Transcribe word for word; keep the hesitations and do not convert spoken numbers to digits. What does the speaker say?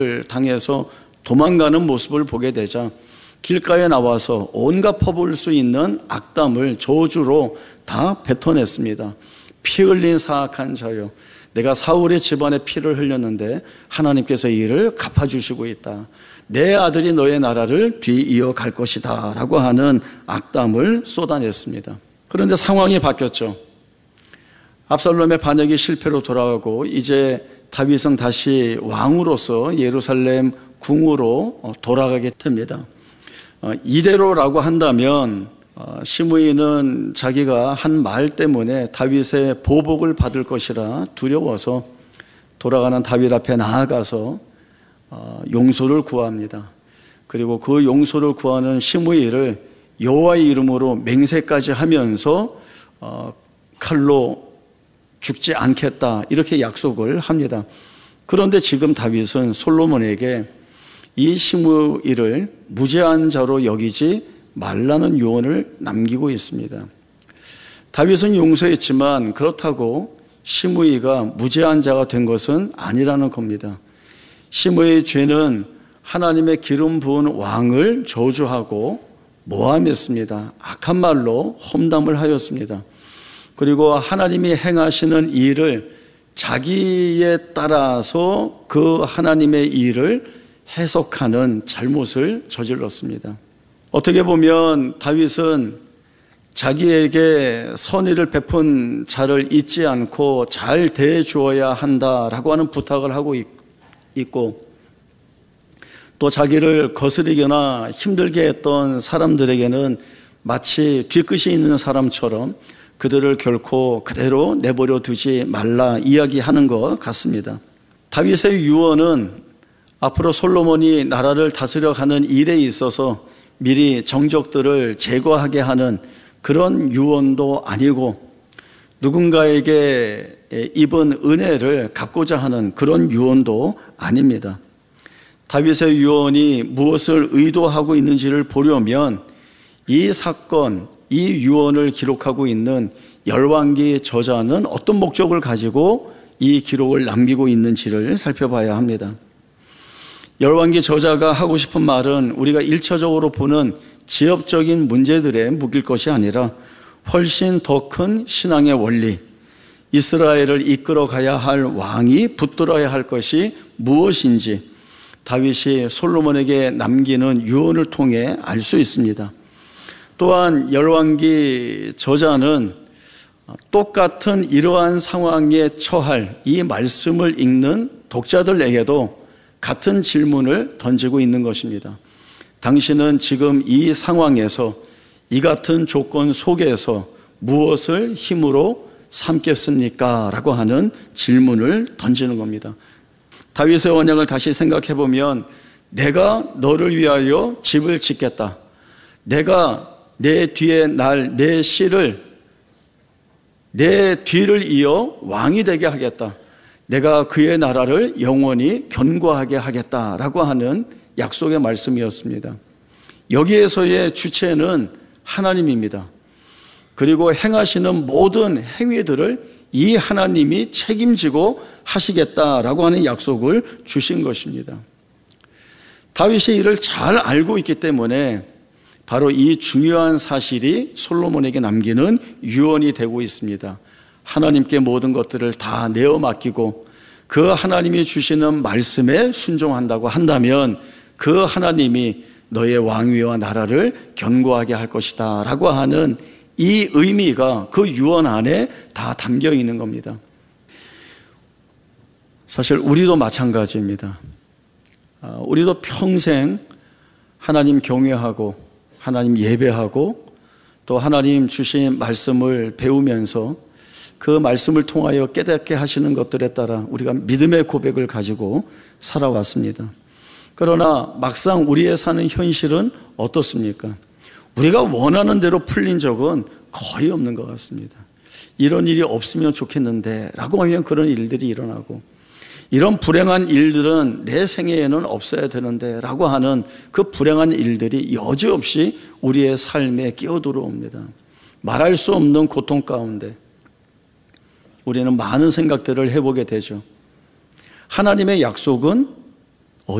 당해서 도망가는 모습을 보게 되자 길가에 나와서 온갖 퍼부을 수 있는 악담을 저주로 다 뱉어냈습니다. 피 흘린 사악한 자여, 내가 사울의 집안에 피를 흘렸는데 하나님께서 이를 갚아주시고 있다. 내 아들이 너의 나라를 뒤이어 갈 것이다 라고 하는 악담을 쏟아냈습니다. 그런데 상황이 바뀌었죠. 압살롬의 반역이 실패로 돌아가고 이제 다윗은 다시 왕으로서 예루살렘 궁으로 돌아가게 됩니다. 이대로라고 한다면 시므이는 자기가 한 말 때문에 다윗의 보복을 받을 것이라 두려워서 돌아가는 다윗 앞에 나아가서 용서를 구합니다. 그리고 그 용서를 구하는 시므이를 여호와의 이름으로 맹세까지 하면서 칼로 죽지 않겠다 이렇게 약속을 합니다. 그런데 지금 다윗은 솔로몬에게 이 시므이를 무죄한 자로 여기지 말라는 유언을 남기고 있습니다. 다윗은 용서했지만 그렇다고 시므이가 무죄한 자가 된 것은 아니라는 겁니다. 시므이의 죄는 하나님의 기름 부은 왕을 저주하고 모함했습니다. 악한 말로 험담을 하였습니다. 그리고 하나님이 행하시는 일을 자기에 따라서 그 하나님의 일을 해석하는 잘못을 저질렀습니다. 어떻게 보면 다윗은 자기에게 선의를 베푼 자를 잊지 않고 잘 대해주어야 한다라고 하는 부탁을 하고 있고, 또 자기를 거스리거나 힘들게 했던 사람들에게는 마치 뒤끝이 있는 사람처럼 그들을 결코 그대로 내버려 두지 말라 이야기하는 것 같습니다. 다윗의 유언은 앞으로 솔로몬이 나라를 다스려가는 일에 있어서 미리 정적들을 제거하게 하는 그런 유언도 아니고, 누군가에게 입은 은혜를 갚고자 하는 그런 유언도 아닙니다. 다윗의 유언이 무엇을 의도하고 있는지를 보려면 이 사건, 이 유언을 기록하고 있는 열왕기 저자는 어떤 목적을 가지고 이 기록을 남기고 있는지를 살펴봐야 합니다. 열왕기 저자가 하고 싶은 말은 우리가 일차적으로 보는 지역적인 문제들에 묵일 것이 아니라 훨씬 더 큰 신앙의 원리, 이스라엘을 이끌어 가야 할 왕이 붙들어야 할 것이 무엇인지 다윗이 솔로몬에게 남기는 유언을 통해 알 수 있습니다. 또한 열왕기 저자는 똑같은 이러한 상황에 처할 이 말씀을 읽는 독자들에게도 같은 질문을 던지고 있는 것입니다. 당신은 지금 이 상황에서, 이 같은 조건 속에서 무엇을 힘으로 삼겠습니까? 라고 하는 질문을 던지는 겁니다. 다윗의 언약을 다시 생각해 보면, 내가 너를 위하여 집을 짓겠다. 내가 내 뒤에 날 내 씨를 내 뒤를 이어 왕이 되게 하겠다. 내가 그의 나라를 영원히 견고하게 하겠다라고 하는 약속의 말씀이었습니다. 여기에서의 주체는 하나님입니다. 그리고 행하시는 모든 행위들을 이 하나님이 책임지고 하시겠다라고 하는 약속을 주신 것입니다. 다윗이 이를 잘 알고 있기 때문에 바로 이 중요한 사실이 솔로몬에게 남기는 유언이 되고 있습니다. 하나님께 모든 것들을 다 내어 맡기고 그 하나님이 주시는 말씀에 순종한다고 한다면 그 하나님이 너의 왕위와 나라를 견고하게 할 것이다 라고 하는 이 의미가 그 유언 안에 다 담겨 있는 겁니다. 사실 우리도 마찬가지입니다. 우리도 평생 하나님 경외하고 하나님 예배하고 또 하나님 주신 말씀을 배우면서 그 말씀을 통하여 깨닫게 하시는 것들에 따라 우리가 믿음의 고백을 가지고 살아왔습니다. 그러나 막상 우리의 사는 현실은 어떻습니까? 우리가 원하는 대로 풀린 적은 거의 없는 것 같습니다. 이런 일이 없으면 좋겠는데 라고 하면 그런 일들이 일어나고, 이런 불행한 일들은 내 생애에는 없어야 되는데 라고 하는 그 불행한 일들이 여지없이 우리의 삶에 끼어들어옵니다. 말할 수 없는 고통 가운데 우리는 많은 생각들을 해보게 되죠. 하나님의 약속은